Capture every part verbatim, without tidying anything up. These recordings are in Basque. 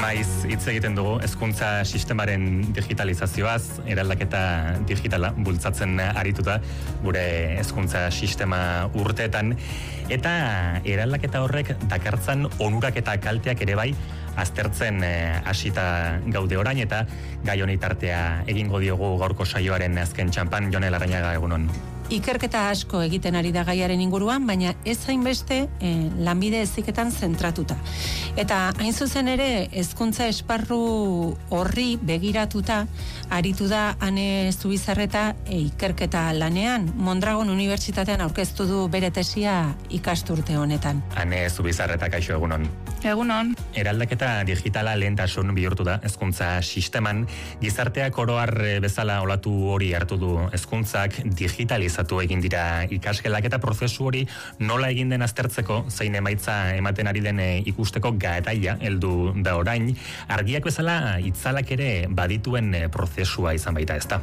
Maiz hitz egiten dugu hezkuntza sistemaren digitalizazioaz, eraldaketa digitala bultzatzen arituta gure hezkuntza sistema urteetan, eta eraldaketa horrek dakartzan onurak eta kalteak ere bai aztertzen hasita gaude orain, eta gai honi tartea egingo diogu gaurko saioaren azken txanpan. Jon Larrañaga, egunon. Ikerketa asko egiten ari da gaiaren inguruan, baina ez hainbeste eh, lanbide heziketan zentratuta. Eta hain zuzen ere, hezkuntza esparru horri begiratuta, aritu da Ane Zubizarreta e, ikerketa lanean. Mondragon Unibertsitatean aurkeztu du bere tesia ikasturte honetan. Ane Zubizarreta, kaixo, egunon. Egunon. Eraldaketa digitala lehentasun bihurtu da hezkuntza sisteman. Gizarteak oro har bezala olatu hori hartu du hezkuntzak, digitalizatu egin dira ikasgelak, eta prozesu hori nola egin den aztertzeko, zein emaitza ematen ari den ikusteko garaia heldu da orain. Argiak bezala itzalak ere badituen prozesua izan baita, ezta?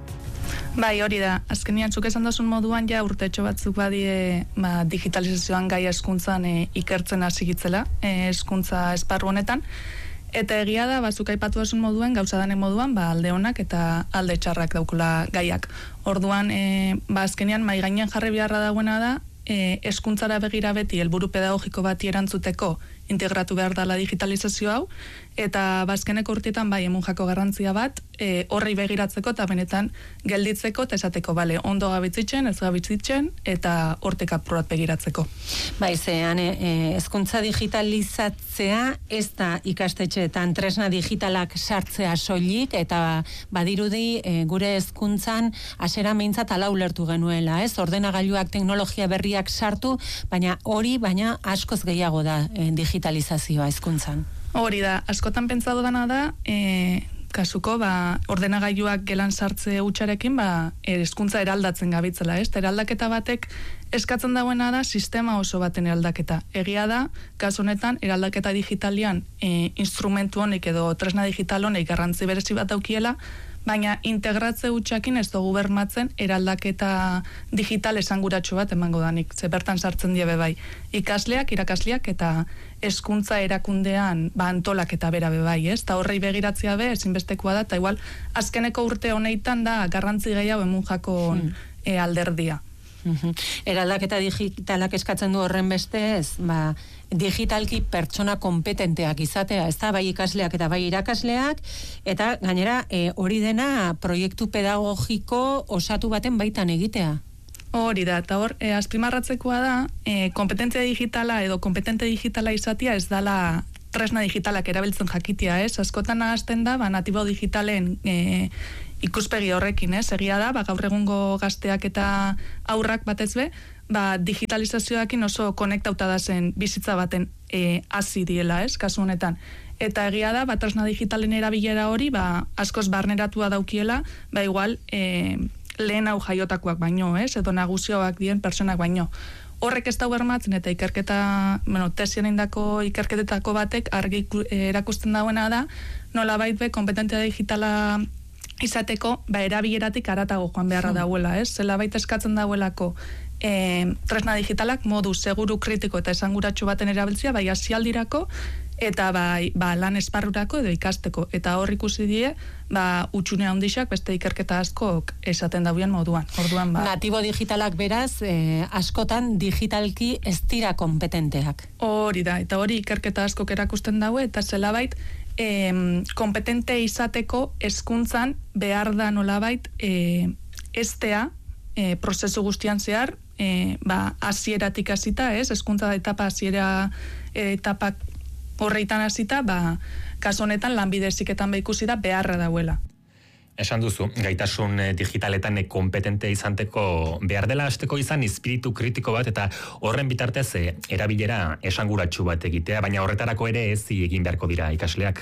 Bai, hori da. Azkenian zuk esan dozun moduan ja urtetxo batzuk badie ba, digitalizazioan gai hezkuntzan e, ikertzen hasi gitzela, e, hezkuntza esparru honetan. Eta egia da, bazuk aipatu dozun moduan, gauza danen moduan, ba, alde onak eta alde txarrak daukula gaiak. Orduan, e, ba, azkenian mai gainean jarri beharra dagoena da, e, hezkuntzara begira beti helburu pedagogiko bati erantzuteko integratu behar dela digitalizazio hau, eta bazkeneko urteetan bai emun jako garrantzia bat, e, horrei begiratzeko eta benetan gelditzeko eta esateko, bale, ondo gabitzitzen, ez gabitzitzen, eta hortek apurat begiratzeko. Bai, zean, hezkuntza digitalizatzea ez da ikastetxeetan tresna digitalak sartzea soilik, eta badirudi e, gure hezkuntzan hasera meintzat ala ulertu genuela, ez? Ordenagailuak teknologia berriak sartu, baina hori baina askoz gehiago da e, digitalizazioa hezkuntzan. Hori da, askotan pentsatu dana da, e, kasuko, ba, ordenagailuak gelan sartze hutsarekin, ba, hezkuntza eraldatzen gabitzela, ez? Eraldaketa batek eskatzen dagoena da sistema oso baten eraldaketa. Egia da, kasu honetan, eraldaketa digitalian e, instrumentu honek edo tresna digital honek garrantzi berezi bat daukiela, baina integratze hutsakin ez dugu bermatzen eraldaketa digital esanguratsu bat emango danik. Ze bertan sartzen die bai ikasleak, irakasleak eta hezkuntza erakundean ba antolak eta bera bai, ez? Ta horrei begiratzea be ezinbestekoa da, eta igual azkeneko urte honeitan da garrantzi gehiago emun jakon hmm. e, alderdia. Uhum. Eraldaketa digitalak eskatzen du horren bestez, ba, digitalki pertsona kompetenteak izatea, ez da, bai ikasleak eta bai irakasleak, eta gainera e, hori dena proiektu pedagogiko osatu baten baitan egitea. Hori da, eta hor, e, azpimarratzekoa da, e, kompetentzia digitala edo kompetente digitala izatea ez dala tresna digitalak erabiltzen jakitea, ez? Askotan ahazten da, ba, natibo digitalen e, ikuspegi horrekin, ez? Egia da, ba, gaur egungo gazteak eta aurrak batez be, ba, digitalizazioakin oso konektauta da zen bizitza baten e, hasi diela, ez? Kasu honetan. Eta egia da, ba, tresna digitalen erabilera hori, ba, askoz barneratua daukiela, ba, igual, e, lehen hau jaiotakoak baino, ez? Edo nagusioak dien pertsonak baino. Horrek ez da bermatzen, eta ikerketa, bueno, tesien indako ikerketetako batek argi erakusten dagoena da, nolabait be, kompetentzia digitala izateko, ba, erabileratik haratago joan beharra dauela, ez? Zelabait eskatzen dauelako e, tresna digitalak modu seguru, kritiko eta esanguratsu baten erabiltzea, bai hasialdirako, eta bai, ba, lan esparrurako edo ikasteko. Eta hor ikusi die, ba, utxune handixak beste ikerketa askok esaten dauen moduan. Orduan, ba. Natibo digitalak beraz, eh, askotan digitalki ez dira kompetenteak. Hori da, eta hori ikerketa askok erakusten daue, eta zelabait, eh, kompetente izateko hezkuntzan behar da nolabait eh, estea eh, prozesu guztian zehar, eh, ba, hasieratik hasita, ez? Hezkuntza da etapa hasiera eh, etapak horreitan hasita, ba, kasu honetan lanbide heziketan ba ikusi da beharra dauela. Esan duzu, gaitasun digitaletan kompetente izanteko behar dela hasteko izan espiritu kritiko bat, eta horren bitartez erabilera esanguratsu bat egitea, baina horretarako ere ez egin beharko dira ikasleak.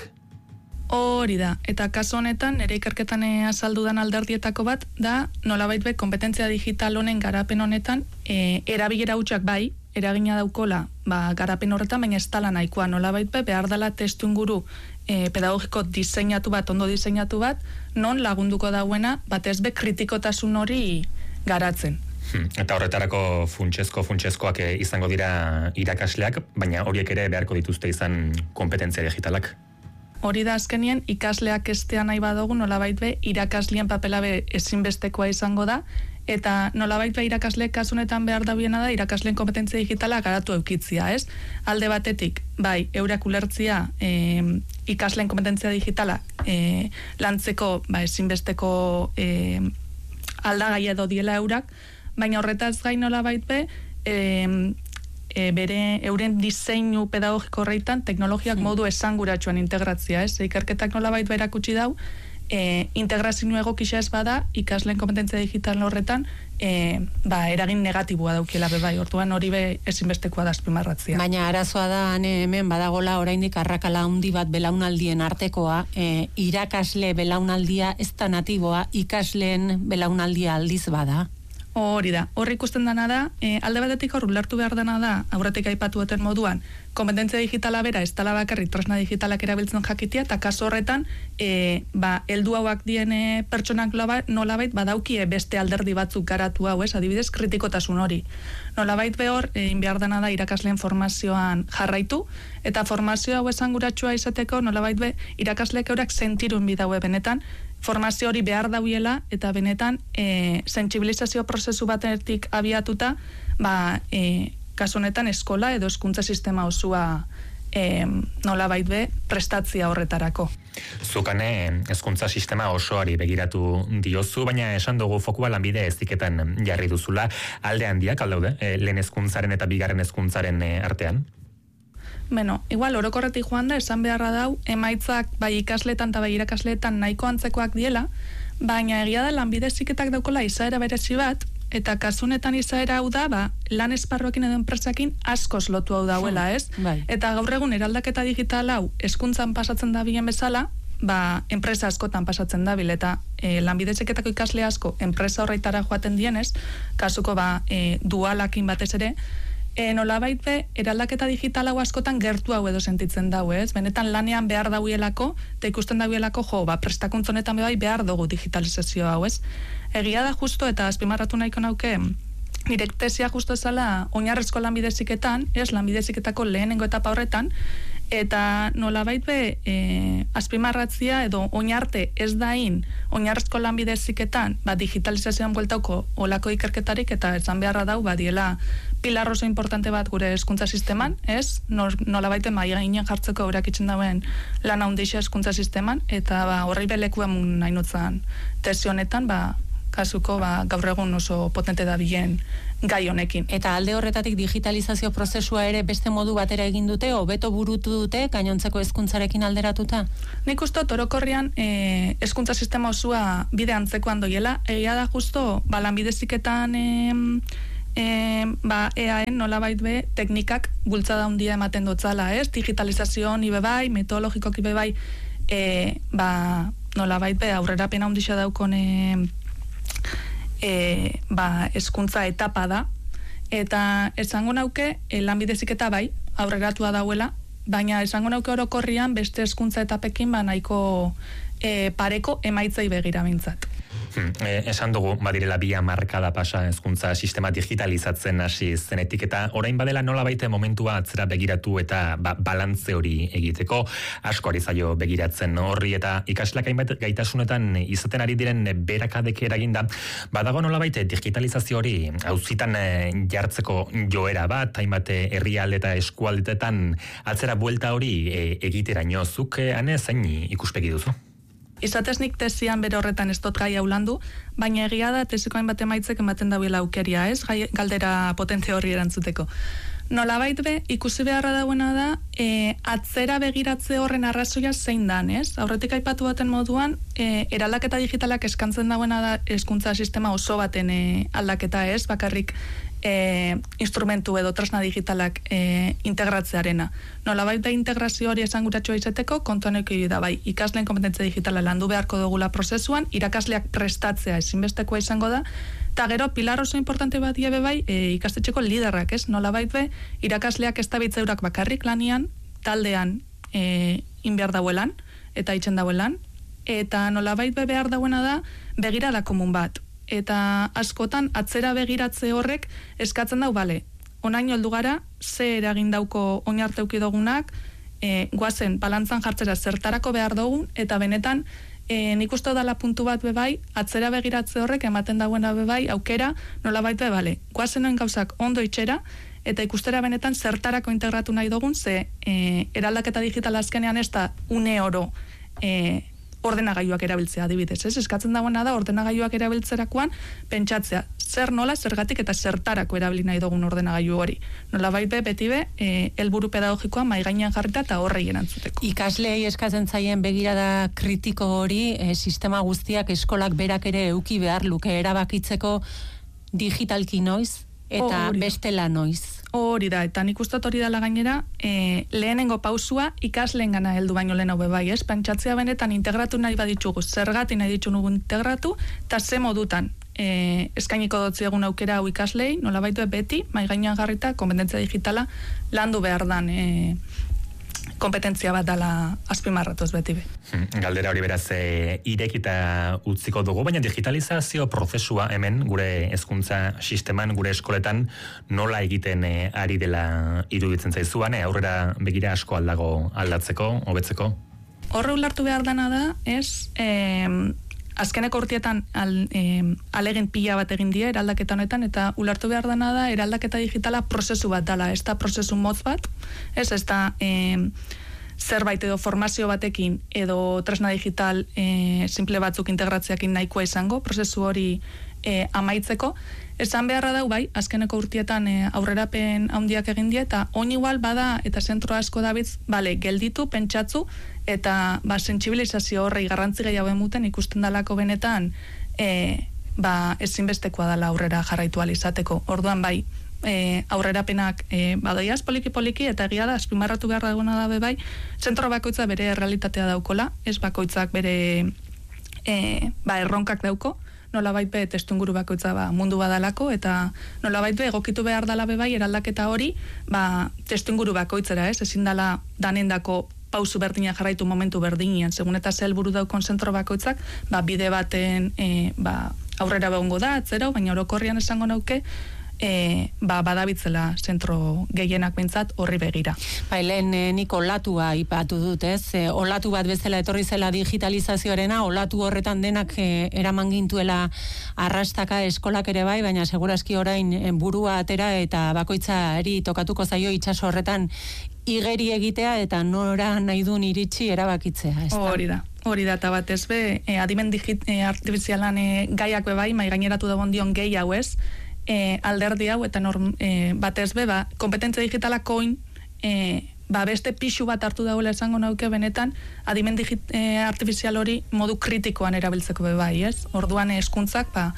Hori da, eta kasu honetan, nire ikerketan azaldudan alderdietako bat, da nolabait be, kompetentzia digital honen garapen honetan, e, erabilera hutsak bai, eragina daukola, ba, garapen horretan, baina ez tala nahikoa, nolabait be, behar dela testu inguru e, pedagogiko diseinatu bat, ondo diseinatu bat, non lagunduko dauena, batez be, kritikotasun hori garatzen. Eta horretarako funtsezko funtsezkoak izango dira irakasleak, baina horiek ere beharko dituzte izan kompetentzia digitalak. Hori da azkenien ikasleak estea nahi badugu nolabait be irakaslien papela be ezinbestekoa izango da, eta nolabait be irakasleek kasunetan behar dabiena da irakasleen kompetentzia digitala garatu eukitzia, ez? Alde batetik, bai, eurak ulertzia e, ikasleen kompetentzia digitala e, lantzeko ba, ezinbesteko e, aldagai edo diela eurak, baina horretaz gain nolabait be e, e, bere euren diseinu pedagogiko horreitan teknologiak modu esanguratsuan integratzia, ez? Ikerketak nolabait be erakutsi dau, E, integrazio egokisa ez bada ikasleen kompetentzia digital horretan e, ba, eragin negatiboa daukiela be bai, orduan hori be ezinbestekoa da azpimarratzia. Baina arazoa da hemen badagola oraindik arrakala handi bat belaunaldien artekoa, e, irakasle belaunaldia ez da natiboa, ikasleen belaunaldia aldiz bada. Hori da, hor ikusten dana da, e, alde batetik hor ulertu behar dena da, aurretik aipatu duten moduan, kompetentzia digitala bera, ez dela bakarrik tresna digitalak erabiltzen jakitia, eta kaso horretan, e, ba, heldu hauak diene pertsonak nolabait badaukie beste alderdi batzuk garatu hau, ez, adibidez, kritikotasun hori. Nolabait behor, egin behar dena da irakasleen formazioan jarraitu, eta formazio hau esanguratsua izateko, nolabait be, irakasleek eurak sentirun bidaue benetan, formazio hori behar dauiela eta benetan e, sentsibilizazio prozesu batetik abiatuta ba, e, kasu honetan eskola edo hezkuntza sistema osua e, nolabait be prestatzia horretarako. Zukane hezkuntza sistema osoari begiratu diozu, baina esan dugu fokua lanbide heziketan jarri duzula, alde handiak aldaude, e, lehen hezkuntzaren eta bigarren hezkuntzaren e, artean? Bueno, igual orokorretik joan da, esan beharra dau, emaitzak bai ikasleetan eta bai irakasleetan nahiko antzekoak diela, baina egia da lanbide heziketak daukola izaera berezi bat, eta kasunetan izaera hau da, ba, lan esparruekin edo enpresakin askoz lotu hau dauela, ez? Bai. Eta gaur egun eraldaketa digital hau hezkuntzan pasatzen da bilen bezala, ba, enpresa askotan pasatzen dabil, eta e, lanbide heziketako ikasle asko enpresa horreitara joaten dienez, kasuko ba, e, dualakin batez ere, E, nolabait be, eraldaketa digital hau askotan gertu hau edo sentitzen dau, ez? Benetan lanean behar dauielako, eta ikusten dauielako, jo, ba, prestakuntza honetan bai behar dugu digitalizazio hau, ez? Egia da justo, eta azpimarratu nahiko nauke, nire tesia justo ezala oinarrezko lanbide heziketan, ez, lanbide heziketako lehenengo etapa horretan, eta nolabait be e, azpimarratzia edo oinarte ez dain oinarrezko lanbide heziketan ba, digitalizazioan bueltauko olako ikerketarik eta esan beharra dau badiela pilar oso importante bat gure hezkuntza sisteman, ez? Nolabait mai gainean jartzeko eurakitzen dauen lan handixa hezkuntza sisteman eta ba, horri belekuen nahi nutzan tesi honetan ba, kasuko ba, gaur egun oso potente da bilen gai honekin. Eta alde horretatik digitalizazio prozesua ere beste modu batera egin dute, hobeto burutu dute, gainontzeko hezkuntzarekin alderatuta? Nik uste orokorrian e, hezkuntza sistema osua bide antzekoan doiela, egia da justo, ba, lanbide heziketan e, e, ba, eaen nolabait be, teknikak bultzada handia ematen dotzala, ez? Digitalizazio honi bebai, metodologikoki bebai, e, ba, nolabait be, aurrerapena handia daukon e, E, ba, hezkuntza etapa da eta esango nauke e, lanbide heziketa bai aurreratua dauela, baina esango nauke orokorrian beste hezkuntza etapekin ba nahiko e, pareko emaitzei begira mintzat. Hmm, eh, esan dugu, badirela bi hamarkada pasa hezkuntza sistema digitalizatzen hasi zenetik eta orain badela nola baite momentua atzera begiratu eta ba, balantze hori egiteko, asko ari zaio begiratzen horri eta ikasleak hainbat gaitasunetan izaten ari diren berakadek eraginda, badago nola baite digitalizazio hori auzitan jartzeko joera bat, hainbat herrialde eta eskualdetetan atzera buelta hori e, egiteraino, zuk ane zein ikuspegi duzu? Izatez nik tesian bere horretan ez dut gai hau landu, baina egia da tesiko hainbat emaitzek ematen dauela aukeria, ez? Gai, galdera potente horri erantzuteko. Nolabait be, ikusi beharra dauena da, e, atzera begiratze horren arrazoia zein dan, ez? Aurretik aipatu baten moduan, e, eraldaketa digitalak eskantzen dauena da hezkuntza sistema oso baten e, aldaketa, ez? Bakarrik e, instrumentu edo tresna digitalak e, integratzearena. Nolabait da integrazio hori esanguratsua izateko, kontuan eki da bai, ikasleen kompetentzia digitala landu beharko dugula prozesuan, irakasleak prestatzea ezinbestekoa izango da, eta gero, pilar oso importante bat diebe bai, e, ikastetxeko liderrak, ez? Nolabait be, irakasleak ez tabitzeurak bakarrik lanian, taldean e, inbehar dauelan, eta itzen dauelan, eta nolabait be behar dauena da, begirada komun bat. Eta askotan, atzera begiratze horrek eskatzen dau, bale, onaino heldu gara, ze eragin dauko oinarte eduki dugunak, e, guazen balantzan jartzera zertarako behar dugun, eta benetan, e, nik uste dala puntu bat bebai, atzera begiratze horrek ematen dagoena bebai, aukera, nola baita bebale, guazenoen gauzak ondo itxera, eta ikustera benetan zertarako integratu nahi dugun, ze e, eraldaketa digital azkenean ez da une oro e, ordenagailuak erabiltzea adibidez, ez? Eskatzen dagoena da ordenagailuak erabiltzerakoan pentsatzea, zer nola, zergatik eta zertarako erabili nahi dugun ordenagailu hori. Nola baite beti be, e, helburu pedagogikoa mai gainean jarrita eta horrei erantzuteko. Ikasleei eskatzen zaien begirada kritiko hori, e, sistema guztiak eskolak berak ere euki behar luke erabakitzeko digitalki noiz eta hori. bestela noiz. Hori da, eta nik ustot hori dela gainera, e, lehenengo pausua ikasleen gana heldu baino lehen hau bebai, ez? Pentsatzea benetan integratu nahi baditzugu, zergati nahi ditugu integratu, eta ze modutan e, eskainiko dotzi egun aukera hau ikaslei, nola baitu beti, mai gainean jarrita, kompetentzia digitala landu behar dan e, kompetentzia bat dala azpimarratuz beti be. Galdera hori beraz e, irekita utziko dugu, baina digitalizazio prozesua hemen gure hezkuntza sisteman, gure eskoletan nola egiten e, ari dela iruditzen zaizuan, e, aurrera begira asko aldago aldatzeko, hobetzeko? Horre ulartu behar dana da, ez, e, azkeneko urtietan al, e, alegin pila bat egin die eraldaketa honetan, eta ulartu behar dana da eraldaketa digitala prozesu bat dala, ez da prozesu motz bat, ez, ez da e, zerbait edo formazio batekin edo tresna digital e, simple batzuk integratzeakin nahikoa izango, prozesu hori e, amaitzeko. Esan beharra dau bai, azkeneko urtietan e, aurrerapen handiak egin die, eta oin igual bada, eta zentro asko dabitz, bale, gelditu, pentsatzu, eta ba, sentsibilizazio horrei garrantzi gehiago emuten ikusten dalako benetan, e, ba, ezinbestekoa dala aurrera jarraitu alizateko. Orduan bai, e, aurrerapenak e, badaiaz poliki-poliki, eta egia da, azpimarratu behar daguna da bai, zentro bakoitza bere realitatea daukola, ez bakoitzak bere e, ba, erronkak dauko, nola baitbe testunguru bakoitza ba, mundu badalako, eta nola baitbe egokitu behar dala bebai eraldaketa hori ba, testunguru bakoitzera, ez, ezin dala danendako pausu berdina jarraitu momentu berdinean, segun eta ze helburu daukon zentro bakoitzak, ba, bide baten e, ba, aurrera begongo da, atzera, baina orokorrian esango nauke, E, ba, badabitzela zentro gehienak bintzat horri begira. Bai, lehen e, nik olatua ipatu dut, ez? E, olatu bat bezala etorri zela digitalizazioarena, olatu horretan denak e, eraman gintuela arrastaka eskolak ere bai, baina segurazki orain e, burua atera eta bakoitza eri tokatuko zaio itsaso horretan igeri egitea eta nora nahi duen iritsi erabakitzea, ez da? Hori da. Hori da, eta batez be, e, adimen digit, e, artifizialan e, gaiak be bai, mai gaineratu dagoen dion gehi hau ez, E, alderdi hau eta norm, e, batez be, ba, kompetentzia digitala koin, e, ba, beste pixu bat hartu dagoela esango nauke benetan, adimen digit, e, artifizial hori modu kritikoan erabiltzeko be bai, ez? Orduan hezkuntzak ba,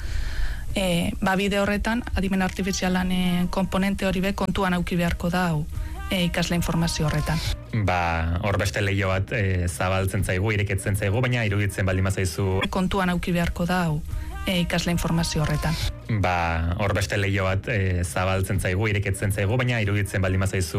e, ba, bide horretan, adimen artifizialan e, komponente hori be kontuan auki beharko da hau. E, ikasle informazio horretan. Ba, hor beste leio bat e, zabaltzen zaigu, ireketzen zaigu, baina iruditzen baldin bazaizu kontuan auki beharko da hau. E, ikasle informazio horretan. Ba, hor beste leio bat e, zabaltzen zaigu, ireketzen zaigu, baina iruditzen baldin bazaizu